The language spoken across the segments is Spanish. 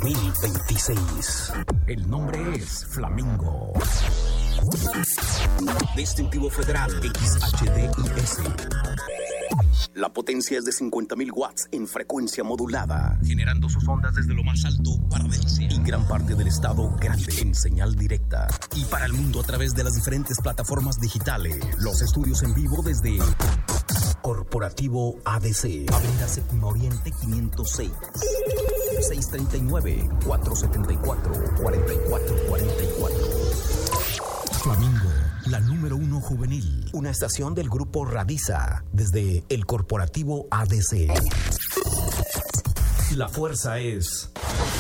2026. El nombre es Flamingo. Distintivo Federal XHDIS. La potencia es de 50.000 watts en frecuencia modulada, generando sus ondas desde lo más alto para Delcia y gran parte del estado grande en señal directa. Y para el mundo a través de las diferentes plataformas digitales. Los estudios en vivo desde Corporativo ADC, Avenida Séptimo Oriente 506, 639-474-4444. Flamingo, la número 1 juvenil. Una estación del grupo Radiza, desde el Corporativo ADC. La fuerza es...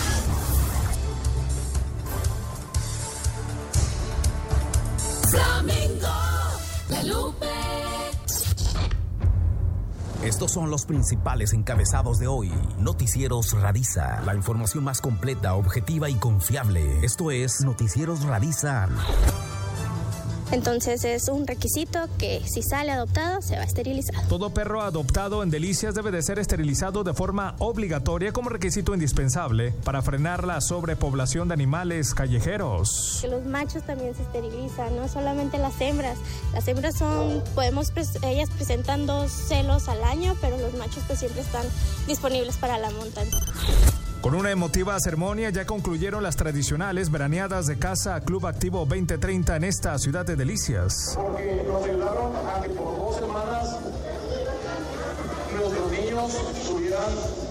Flamingo, la Lupe. Estos son los principales encabezados de hoy. Noticieros Radiza, la información más completa, objetiva y confiable. Esto es Noticieros Radiza. Entonces es un requisito que si sale adoptado se va a esterilizar. Todo perro adoptado en Delicias debe de ser esterilizado de forma obligatoria como requisito indispensable para frenar la sobrepoblación de animales callejeros. Que los machos también se esterilizan, no solamente las hembras. Las hembras ellas presentan 2 celos al año, pero los machos pues siempre están disponibles para la montaña. Con una emotiva ceremonia ya concluyeron las tradicionales veraneadas de Casa Club Activo 2030 en esta ciudad de Delicias. Porque nos ayudaron a que por 2 semanas nuestros niños tuvieran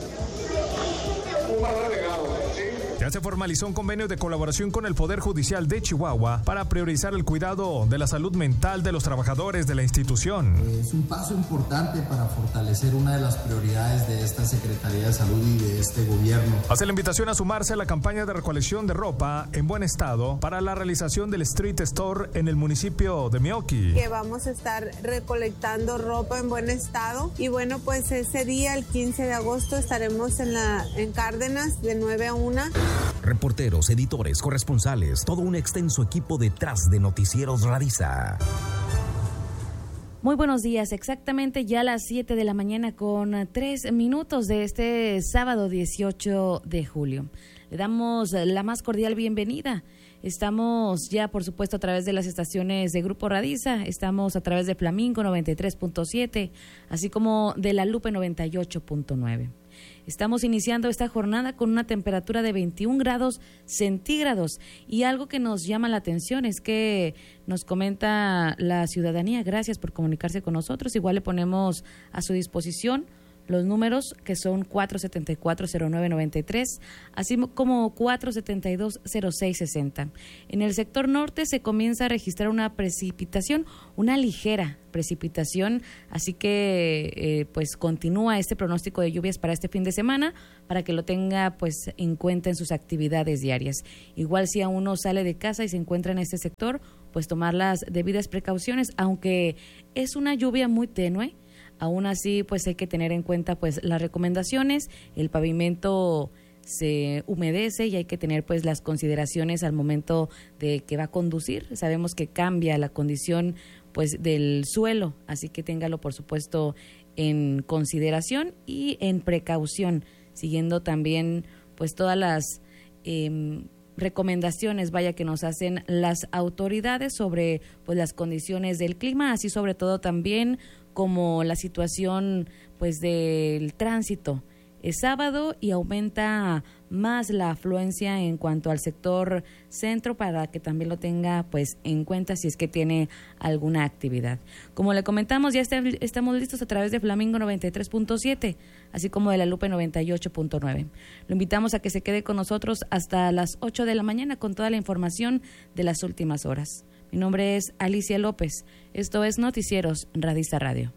un valor agregado, ¿sí? Ya se formalizó un convenio de colaboración con el Poder Judicial de Chihuahua para priorizar el cuidado de la salud mental de los trabajadores de la institución. Es un paso importante para fortalecer una de las prioridades de esta Secretaría de Salud y de este gobierno. Hace la invitación a sumarse a la campaña de recolección de ropa en buen estado para la realización del Street Store en el municipio de Meoqui. Que vamos a estar recolectando ropa en buen estado y bueno, pues ese día, el 15 de agosto, estaremos en Cárdenas de 9 a 1. Reporteros, editores, corresponsales, todo un extenso equipo detrás de Noticieros Radiza. Muy buenos días, exactamente ya a las 7 de la mañana con 3 minutos de este sábado 18 de julio. Le damos la más cordial bienvenida. Estamos ya, por supuesto, a través de las estaciones de Grupo Radiza, estamos a través de Flamingo 93.7, así como de La Lupe 98.9. Estamos iniciando esta jornada con una temperatura de 21 grados centígrados y algo que nos llama la atención es que nos comenta la ciudadanía, gracias por comunicarse con nosotros, igual le ponemos a su disposición los números que son 474-0993, así como 472-0660. En el sector norte se comienza a registrar una precipitación, una ligera precipitación, así que pues continúa este pronóstico de lluvias para este fin de semana, para que lo tenga pues en cuenta en sus actividades diarias. Igual si aún no sale de casa y se encuentra en este sector, pues tomar las debidas precauciones, aunque es una lluvia muy tenue. Aún así, pues hay que tener en cuenta pues las recomendaciones, el pavimento se humedece y hay que tener pues las consideraciones al momento de que va a conducir. Sabemos que cambia la condición pues del suelo, así que téngalo por supuesto en consideración y en precaución, siguiendo también pues todas las recomendaciones que nos hacen las autoridades sobre pues las condiciones del clima, así sobre todo también como la situación pues del tránsito. Es sábado y aumenta más la afluencia en cuanto al sector centro para que también lo tenga pues en cuenta si es que tiene alguna actividad. Como le comentamos, ya estamos listos a través de Flamingo 93.7, así como de La Lupe 98.9. Lo invitamos a que se quede con nosotros hasta las 8 de la mañana con toda la información de las últimas horas. Mi nombre es Alicia López. Esto es Noticieros Radiza Radio.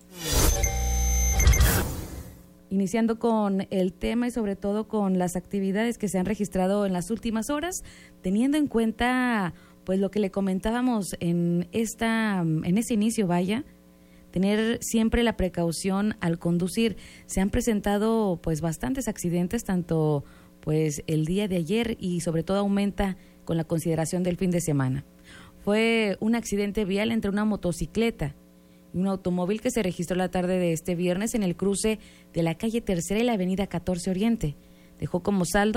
Iniciando con el tema y sobre todo con las actividades que se han registrado en las últimas horas, teniendo en cuenta pues lo que le comentábamos en ese inicio, tener siempre la precaución al conducir. Se han presentado pues bastantes accidentes, tanto pues el día de ayer y sobre todo aumenta con la consideración del fin de semana. Fue un accidente vial entre una motocicleta y un automóvil que se registró la tarde de este viernes en el cruce de la calle Tercera y la avenida 14 Oriente. Dejó como saldo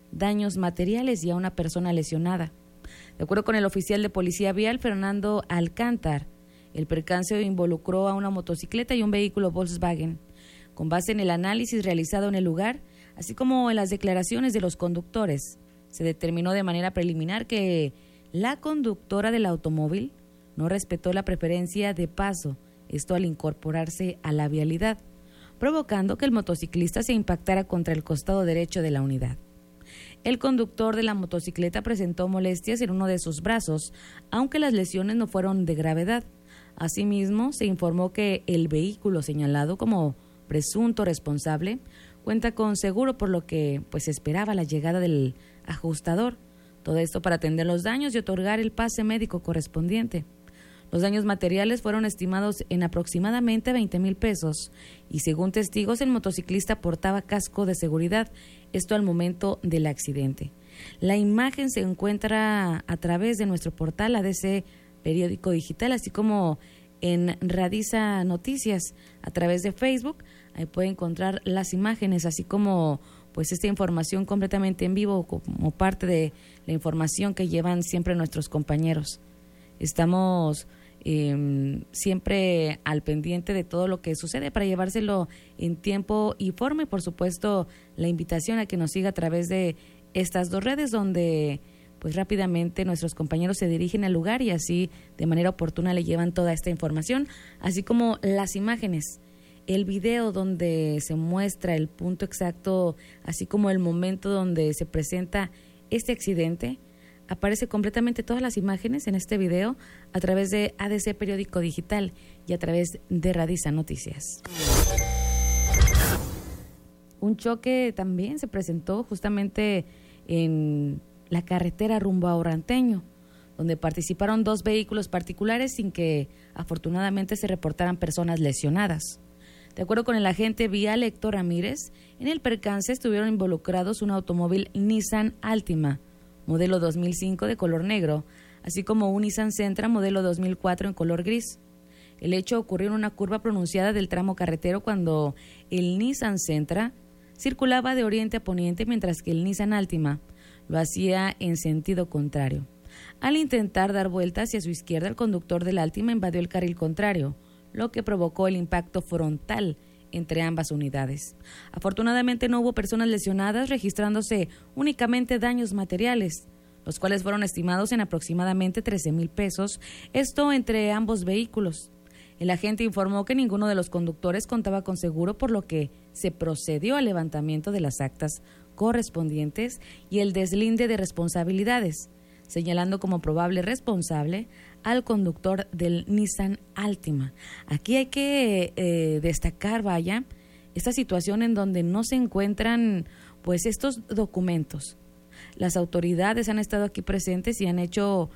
daños materiales y a una persona lesionada. De acuerdo con el oficial de policía vial, Fernando Alcántar, el percance involucró a una motocicleta y un vehículo Volkswagen. Con base en el análisis realizado en el lugar, así como en las declaraciones de los conductores, se determinó de manera preliminar que la conductora del automóvil no respetó la preferencia de paso, esto al incorporarse a la vialidad, provocando que el motociclista se impactara contra el costado derecho de la unidad. El conductor de la motocicleta presentó molestias en uno de sus brazos, aunque las lesiones no fueron de gravedad. Asimismo, se informó que el vehículo señalado como presunto responsable cuenta con seguro, por lo que se esperaba la llegada del ajustador. Todo esto para atender los daños y otorgar el pase médico correspondiente. Los daños materiales fueron estimados en aproximadamente 20,000 pesos y según testigos el motociclista portaba casco de seguridad, esto al momento del accidente. La imagen se encuentra a través de nuestro portal ADC Periódico Digital, así como en Radiza Noticias a través de Facebook. Ahí puede encontrar las imágenes, así como esta información completamente en vivo como parte de la información que llevan siempre nuestros compañeros. Estamos siempre al pendiente de todo lo que sucede para llevárselo en tiempo y forma, y por supuesto la invitación a que nos siga a través de estas dos redes donde rápidamente nuestros compañeros se dirigen al lugar y así de manera oportuna le llevan toda esta información, así como las imágenes, el video donde se muestra el punto exacto, así como el momento donde se presenta este accidente. Aparece completamente todas las imágenes en este video a través de ADC Periódico Digital y a través de Radiza Noticias. Un choque también se presentó justamente en la carretera rumbo a Oranteño, donde participaron 2 vehículos particulares sin que afortunadamente se reportaran personas lesionadas. De acuerdo con el agente vial Héctor Ramírez, en el percance estuvieron involucrados un automóvil Nissan Altima, modelo 2005 de color negro, así como un Nissan Sentra modelo 2004 en color gris. El hecho ocurrió en una curva pronunciada del tramo carretero cuando el Nissan Sentra circulaba de oriente a poniente, mientras que el Nissan Altima lo hacía en sentido contrario. Al intentar dar vuelta hacia su izquierda, el conductor del Altima invadió el carril contrario, lo que provocó el impacto frontal entre ambas unidades. Afortunadamente no hubo personas lesionadas, registrándose únicamente daños materiales, los cuales fueron estimados en aproximadamente 13,000 pesos, esto entre ambos vehículos. El agente informó que ninguno de los conductores contaba con seguro, por lo que se procedió al levantamiento de las actas correspondientes y el deslinde de responsabilidades, señalando como probable responsable al conductor del Nissan Altima. Aquí hay que destacar, esta situación en donde no se encuentran estos documentos. Las autoridades han estado aquí presentes y han hecho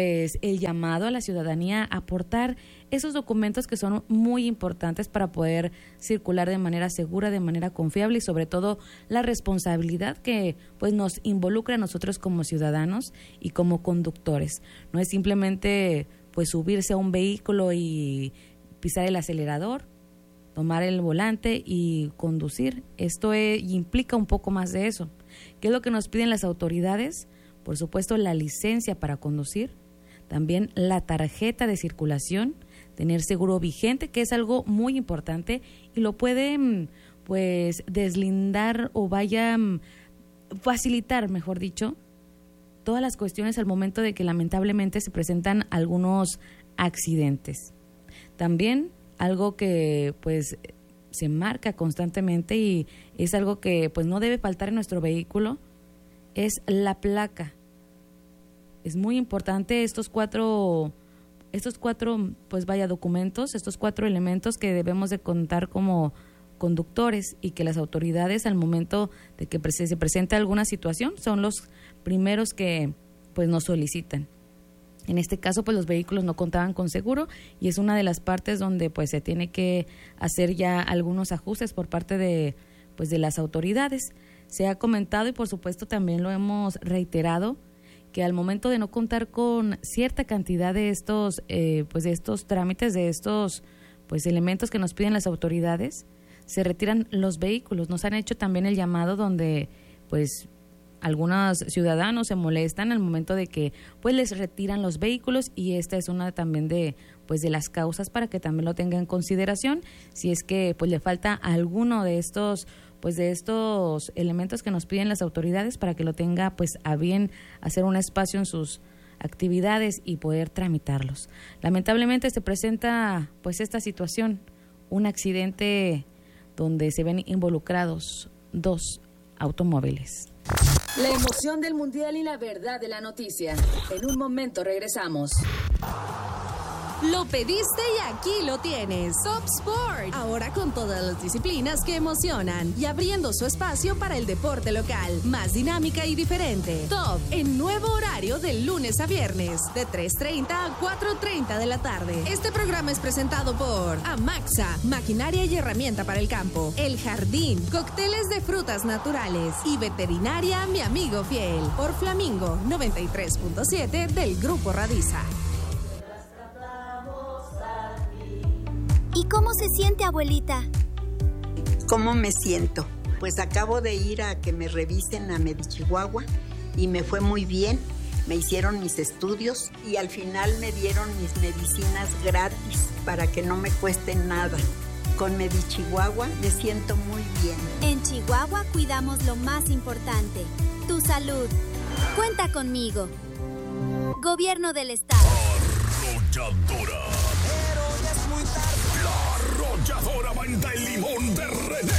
el llamado a la ciudadanía a aportar esos documentos que son muy importantes para poder circular de manera segura, de manera confiable y sobre todo la responsabilidad que nos involucra a nosotros como ciudadanos y como conductores. No es simplemente subirse a un vehículo y pisar el acelerador, tomar el volante y conducir. Esto implica un poco más de eso. ¿Qué es lo que nos piden las autoridades? Por supuesto, la licencia para conducir, también la tarjeta de circulación, tener seguro vigente, que es algo muy importante y lo pueden deslindar o facilitar, mejor dicho, todas las cuestiones al momento de que lamentablemente se presentan algunos accidentes. También algo que se marca constantemente y es algo que no debe faltar en nuestro vehículo es la placa. Es muy importante estos cuatro documentos, estos 4 elementos que debemos de contar como conductores y que las autoridades al momento de que se presenta alguna situación son los primeros que nos solicitan. En este caso, los vehículos no contaban con seguro y es una de las partes donde se tiene que hacer ya algunos ajustes por parte de las autoridades. Se ha comentado y por supuesto también lo hemos reiterado que al momento de no contar con cierta cantidad de estos de estos trámites, de estos elementos que nos piden las autoridades, se retiran los vehículos. Nos han hecho también el llamado donde algunos ciudadanos se molestan al momento de que pues les retiran los vehículos, y esta es una también de las causas para que también lo tengan en consideración si es que pues le falta alguno de estos elementos que nos piden las autoridades, para que lo tenga pues a bien hacer un espacio en sus actividades y poder tramitarlos. Lamentablemente se presenta pues esta situación, un accidente donde se ven involucrados 2 automóviles. La emoción del mundial y la verdad de la noticia. En un momento regresamos. Lo pediste y aquí lo tienes. Top Sport. Ahora con todas las disciplinas que emocionan y abriendo su espacio para el deporte local. Más dinámica y diferente. Top en nuevo horario de lunes a viernes de 3:30 a 4:30 de la tarde. Este programa es presentado por Amaxa, maquinaria y herramienta para el campo. El Jardín, cócteles de frutas naturales. Y Veterinaria Mi Amigo Fiel. Por Flamingo 93.7 del Grupo Radiza. ¿Y cómo se siente, abuelita? ¿Cómo me siento? Pues acabo de ir a que me revisen a Medichihuahua y me fue muy bien. Me hicieron mis estudios y al final me dieron mis medicinas gratis para que no me cuesten nada. Con Medichihuahua me siento muy bien. En Chihuahua cuidamos lo más importante, tu salud. Cuenta conmigo. Gobierno del Estado. Arrolladora. Pero ya es muy tarde. La arrolladora manda el limón de René.